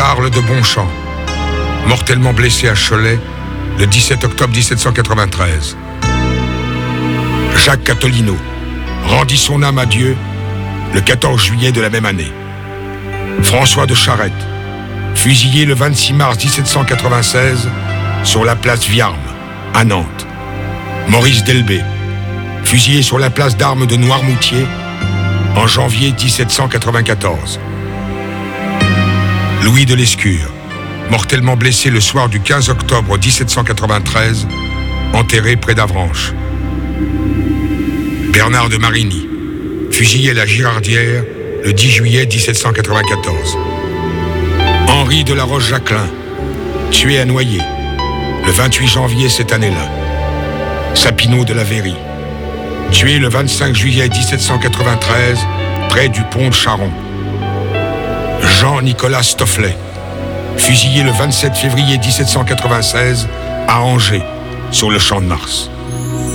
Charles de Bonchamp, mortellement blessé à Cholet le 17 octobre 1793. Jacques Catolino rendit son âme à Dieu le 14 juillet de la même année. François de Charette, fusillé le 26 mars 1796 sur la place Viarme, à Nantes. Maurice Delbé, fusillé sur la place d'armes de Noirmoutier en janvier 1794. Louis de Lescure, mortellement blessé le soir du 15 octobre 1793, enterré près d'Avranches. Bernard de Marigny, fusillé à la Girardière le 10 juillet 1794. Henri de la Roche-Jacquelin, tué à Noyers le 28 janvier cette année-là. Sapineau de la Véry, tué le 25 juillet 1793 près du pont de Charon. Jean-Nicolas Stofflet, fusillé le 27 février 1796 à Angers, sur le Champ de Mars.